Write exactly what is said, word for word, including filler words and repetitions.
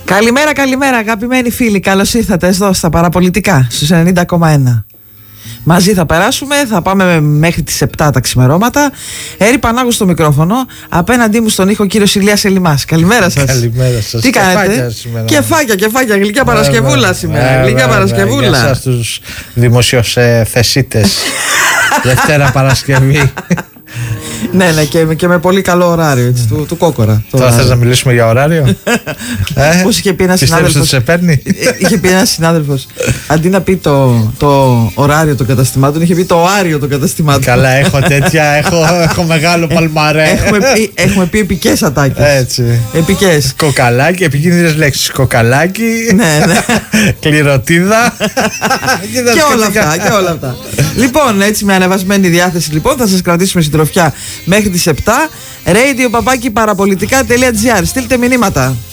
Καλημέρα, καλημέρα αγαπημένοι φίλοι. Καλώς ήρθατε εδώ στα Παραπολιτικά στους ενενήντα κόμμα ένα. Μαζί θα περάσουμε, θα πάμε μέχρι τις επτά τα ξημερώματα. Έρη Πανάγου στο μικρόφωνο. Απέναντί μου στον ήχο κύριος Ηλίας Ελιμάς. Καλημέρα σας. Καλημέρα σας. Τι κάνετε? Κεφάκια, κεφάκια, γλυκιά Παρασκευούλα σήμερα. Γλυκιά Παρασκευούλα. Για σας τους δημοσιοθεσίτες. Δευτέρα Παρασκευή. Ναι, ναι, και, και με πολύ καλό ωράριο έτσι, του, του κόκορα. Τώρα θες να μιλήσουμε για ωράριο? ε? Πώς είχε πει ένας συνάδελφος. Πιστεύεις ότι σε παίρνει? Είχε πει ένας συνάδελφος, αντί να πει το, το ωράριο των καταστημάτων, είχε πει το οάριο των καταστημάτων. Καλά, έχω τέτοια, έχω, έχω μεγάλο παλμαρέ. Έχουμε πει, έχουμε πει επικές ατάκες. Έτσι. Επικές. Κοκαλάκι, επικίνδυνες λέξεις. Κοκαλάκι, ναι, ναι. κληροτίδα. και όλα αυτά, και όλα αυτά. Λοιπόν, έτσι με ανεβασμένη διάθεση λοιπόν θα σας κρατήσουμε συντροφιά μέχρι τις επτά. radio παπάκι παραπολιτικά τελεία τζι άρ. Στείλτε μηνύματα.